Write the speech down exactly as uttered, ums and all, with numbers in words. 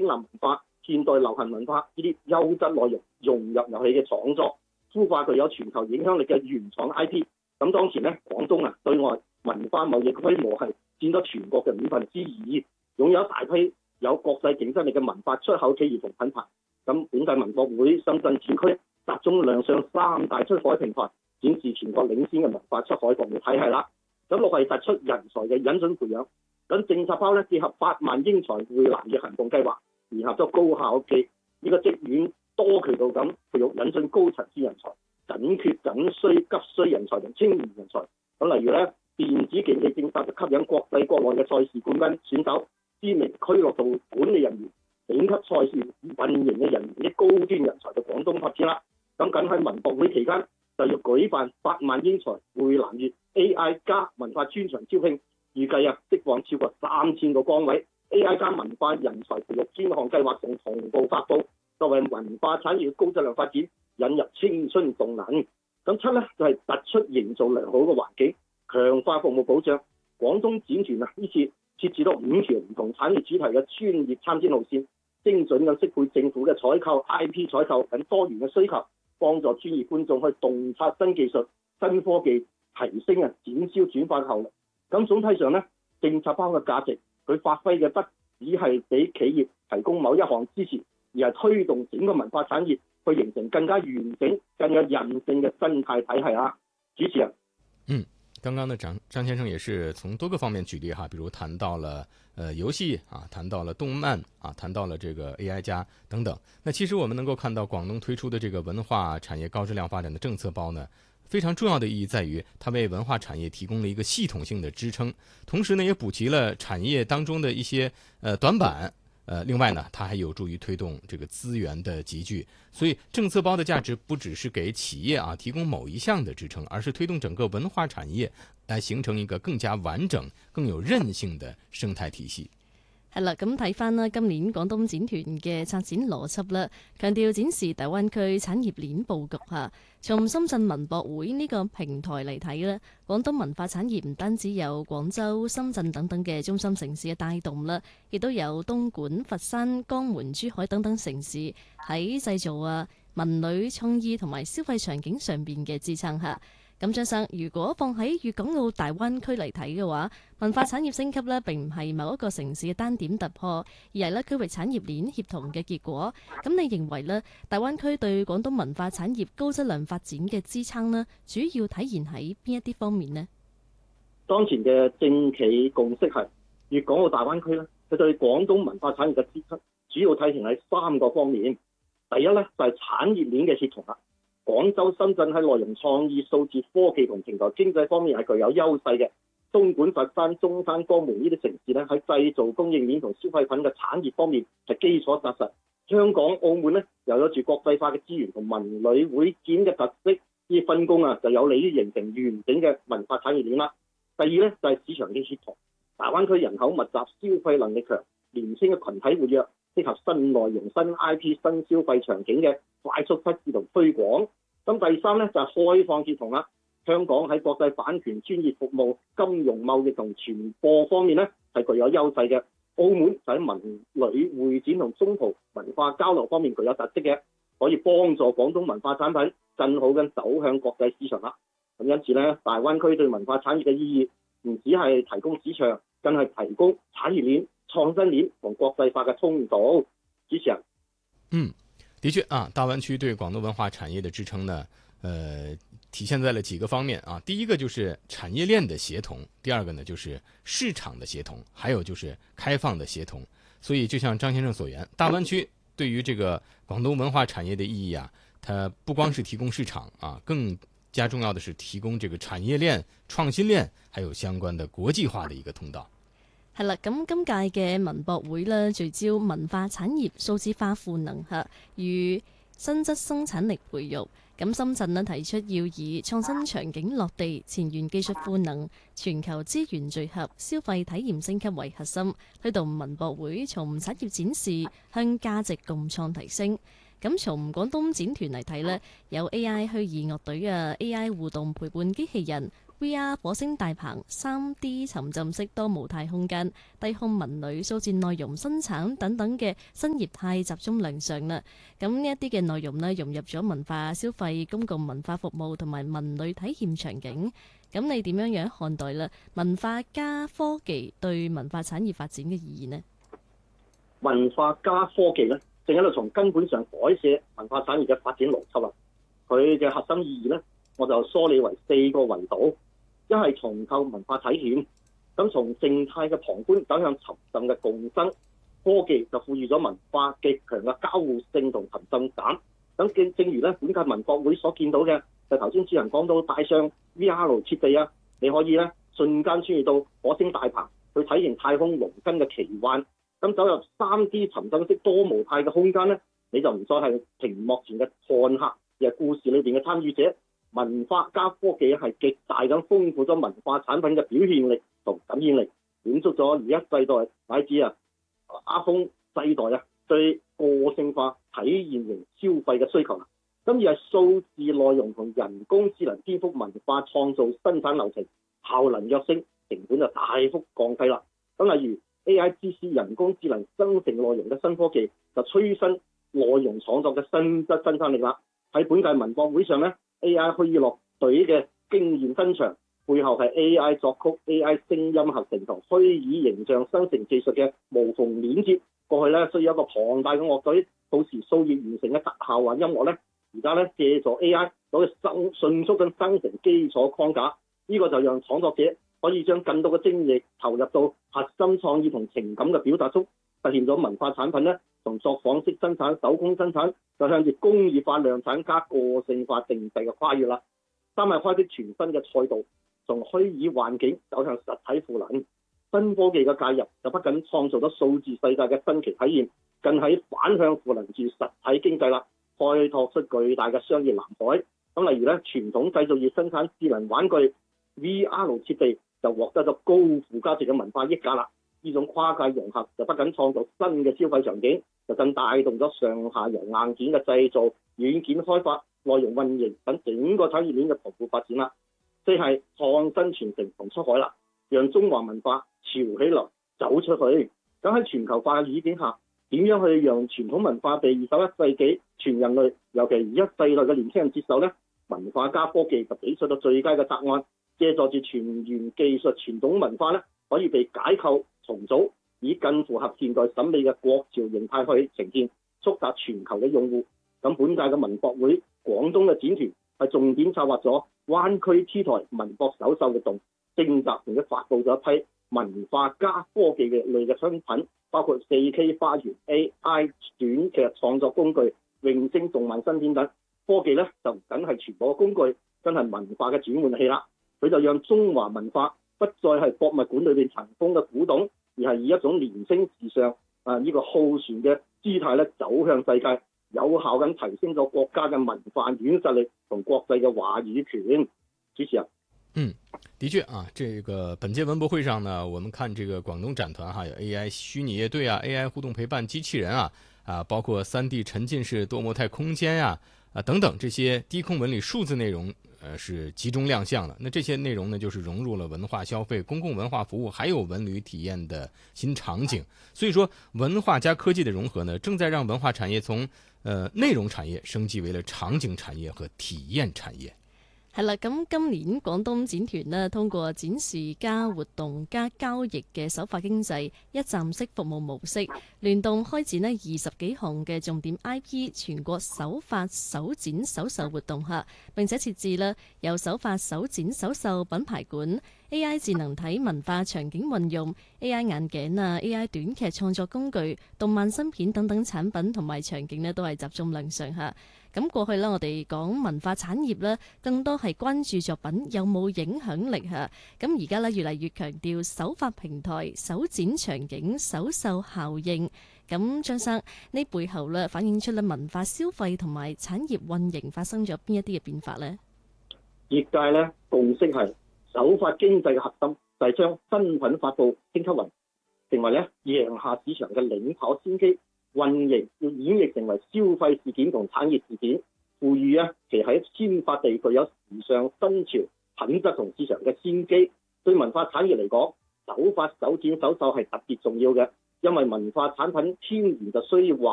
嶺南文化、現代流行文化呢啲優質內容融入遊戲嘅創作，孵化具有全球影響力嘅原創 I P。咁當前咧，廣東啊對外文化貿易規模係佔咗全國嘅五分之二，擁有一大批有國際競爭力嘅文化出口企業同品牌。咁本屆文博會深圳展區集中亮相三大出海平台，展示全國領先嘅文化出海服務體系啦。咁六係突出人才嘅引進培養。咁政策包咧結合百萬英才匯南嘅行動計劃，聯合咗高校嘅呢個職院多渠道咁培育引進高層次人才，緊缺緊需急需人才同青年人才。咁例如咧，電子競技政策就吸引國際國內嘅賽事冠軍選手、知名俱樂部管理人員、頂級賽事運營嘅人員啲高端人才到廣東發展啦。咁緊喺文博會期間就要舉辦百萬英才匯南粵 A I 加文化專場招聘，預計啊釋放超過三千個崗位。A I 加文化人才培育專項計劃仲同步發布，作為文化產業高質量發展引入青春動能。咁七咧就係、是、突出營造良好嘅環境，強化服務保障。廣東展團啊呢次設置咗五條唔同產業主題嘅專業參展路線，精準咁適配政府嘅採購、I P 採購等多元嘅需求，幫助專業觀眾去洞察新技術、新科技，提升啊展銷轉化嘅效率。咁總體上咧，政策包嘅價值，佢發揮嘅不只係俾企業提供某一項支持，而係推動整個文化產業去形成更加完整、更有韌性嘅生態體系啊！主持人， 嗯，剛剛呢張張先生也是從多個方面舉例哈，比如談到了呃遊戲啊，談到了動漫啊，談到了這個 A I 加等等。那其實我們能夠看到廣東推出的這個文化產業高質量發展的政策包呢，非常重要的意義在於它為文化產業提供了一個系統性的支撐，同時呢也補齊了產業當中的一些呃短板。呃，另外呢，它還有助於推動這個資源的集聚，所以政策包的價值不只是給企業啊提供某一項的支撐，而是推動整個文化產業來形成一個更加完整、更有韌性的生態體系。 係啦，咁睇翻啦，今年廣東展團嘅策展邏輯啦，強調展示大灣區產業鏈佈局嚇。從深圳文博會呢個平台嚟睇咧，廣東文化產業唔單止有廣州、深圳等等嘅中心城市嘅帶動啦，亦都有東莞、佛山、江門、珠海等等城市喺製造啊、文旅創意同埋消費場景上邊嘅支撐下。咁張生，如果放喺粵港澳大灣區嚟睇嘅話，文化產業升級呢並唔係某一個城市嘅單點突破，而係咧區域產業鏈協同嘅結果。咁你認為呢大灣區對廣東文化產業高質量發展嘅支撐呢，主要體現喺邊一啲方面呢？ 當前嘅政企共識係粵港澳大灣區呢，佢對廣東文化產業嘅支撐主要體現喺三個方面。第一呢，就係、是、產業鏈嘅協同啦。廣州、深圳喺內容創意、數字科技同平台經濟方面係具有優勢嘅。東莞、佛山、中山、江門呢啲城市咧喺製造供應鏈同消費品嘅產業方面係基礎紮實。香港、澳門咧又有住國際化嘅資源同文旅會展嘅特色，呢啲分工啊就有利於形成完整嘅文化產業鏈啦。第二咧就係、是、市場嘅協同。大灣區人口密集、消費能力強、年輕嘅群體活躍，適合新內容、新 I P、新消費場景嘅快速測試同推廣。咁第三咧就係、是、開放協同啦。香港喺國際版權、專業服務、金融貿易同傳播方面咧係具有優勢嘅。澳門就喺文旅會展同中葡文化交流方面具有特色嘅，可以幫助廣東文化產品更好咁走向國際市場啦。咁因此咧，大灣區對文化產業嘅意義唔只係提供市場，更係提供產業鏈、創新鏈同國際化嘅通道。主持人， 嗯，的確啊，大灣區對廣東文化產業的支撐呢，呃，體現在了幾個方面啊。第一個就是產業鏈的協同，第二個呢就是市場的協同，還有就是開放的協同。所以就像張先生所言，大灣區對於這個廣東文化產業的意義啊，它不光是提供市場啊，更加重要的是提供這個產業鏈、創新鏈，還有相關的國際化的一個通道。 係啦，咁今屆嘅文博會呢，聚焦文化產業數字化賦能嚇，與新質生產力培育。咁深圳呢提出要以創新場景落地、前沿技術賦能、全球資源聚合、消費體驗升級為核心，推動文博會從產業展示向價值共創提升。咁從廣東展團嚟睇呢，有 A I 虛擬樂隊啊、A I 互動陪伴機器人、 V R 火星大棚、三 D 沉浸式多模態空間、低空文旅、數字內容生產等等嘅新業態集中亮相啦。咁呢一啲嘅內容呢，融入咗文化消費、公共文化服務同埋文旅體驗場景。咁你點樣樣看待啦？文化加科技對文化產業發展嘅意義呢？ 文化加科技咧，正喺度從根本上改寫文化產業嘅發展邏輯啦。佢嘅核心意義咧，我就梳理為四個維度：一係重構文化體驗，咁從靜態嘅旁觀走向沉浸嘅共生。科技就賦予咗文化極強嘅交互性同沉浸感。咁正正如咧，本屆文博會所見到嘅，就頭先主持人講到帶上 V R 設備啊，你可以咧瞬間穿越到火星大棚，去體驗太空農耕嘅奇幻。咁走入三 D 沉浸式多模態嘅空間咧，你就唔再係屏幕前嘅看客，而係故事裏邊嘅參與者。文化加科技係極大咁豐富咗文化產品嘅表現力同感染力，滿足咗而一世代乃至啊 iPhone 世代啊對個性化體驗型消費嘅需求啦。咁而係數字內容同人工智能顛覆文化創造生產流程，效能躍升，成本就大幅降低啦。咁例如 A I G C 人工智能生成內容嘅新科技，就催生內容創作嘅新質生產力啦。喺本屆文博會上咧，A I 虛擬樂隊嘅經驗登場，背後係 A I 作曲、A I 聲音合成同虛擬形象生成技術嘅無縫連接。過去咧需要一個龐大嘅樂隊，到時數月完成嘅特效或音樂咧，而家咧借助 A I 可以生迅速咁生成基礎框架，呢、這個就讓創作者可以將更多嘅精力投入到核心創意同情感嘅表達中，實現咗文化產品咧從作坊式生產、手工生產，就向住工業化量產加個性化定製嘅跨越啦。三係開闢全新嘅賽道，從虛擬環境走向實體賦能。新科技嘅介入就不僅創造咗數字世界嘅新奇體驗，更喺反向賦能住實體經濟啦，開拓出巨大嘅商業藍海。咁例如咧，傳統製造業生產智能玩具 V R 設備就獲得咗高附加值嘅文化溢價啦。呢種跨界融合就不僅創造新嘅消費場景，就更帶動咗上下游硬件嘅製造、軟件開發、內容運營等整個產業鏈嘅蓬勃發展啦。四係創新傳承同出海啦，讓中華文化潮起來走出去。咁喺全球化嘅語境下，點樣去讓傳統文化被二十一世紀全人類，尤其而一世代嘅年輕人接受呢？文化加科技就俾出咗最佳嘅答案。借助住全員技術，傳統文化咧可以被解構重組，以更符合現代審美嘅國潮形態去呈現，觸達全球嘅用戶。咁本屆嘅文博會，廣東嘅展團係重點策劃咗灣區 T 台文博首秀活動，徵集並且發布咗一批文化加科技嘅類嘅商品，包括 四K 花園、A I 短劇創作工具、詠聲動漫新片等。科技咧就唔僅係傳播工具，真係文化嘅轉換器啦。佢就讓中華文化不再係博物館裏邊塵封嘅古董，而係以一種年輕時尚啊呢、這個好船嘅姿態咧走向世界，有效咁提升咗國家嘅文化軟實力同國際嘅話語權。主持人， 嗯，的確啊，這個本屆文博會上呢，我們看這個廣東展團哈，有 A I 虛擬樂隊啊 ，A I 互動陪伴機器人啊，啊，包括三 D 沉浸式多模態空間呀、啊，啊等等這些低空文旅數字內容。呃，是集中亮相了。那這些內容呢，就是融入了文化消費、公共文化服務，還有文旅體驗的新場景。所以說，文化加科技的融合呢，正在讓文化產業從呃內容產業升級為了場景產業和體驗產業。 係啦，咁今年廣東展團呢，通過展示加活動加交易嘅首發經濟一站式服務模式，聯動開展呢二十幾項嘅重點 I P 全國首發首展首售活動嚇，並且設置啦有首發首展首售品牌館、A I 智能體文化場景運用、A I 眼鏡啊、A I 短劇創作工具、動漫新片等等產品同埋場景呢，都係集中亮相嚇。咁過去呢，我哋講文化產業呢，更多係關注作品有冇影響力嚇。咁而家呢，越嚟越強調首發平台、首展場景、首售效應。咁張生呢背後呢，反映出咧文化消費同埋產業運營發生咗邊一啲嘅變化呢？ 業界呢共識係首發經濟嘅核心就係將新品發布升級為成為咧贏下市場嘅領跑先機。運營要演繹成為消費事件同產業事件，賦予啊其喺簽發地具有時尚新潮品質同市場嘅先機。對文化產業嚟講，守法守展守秀係特別重要嘅，因為文化產品天然就需要話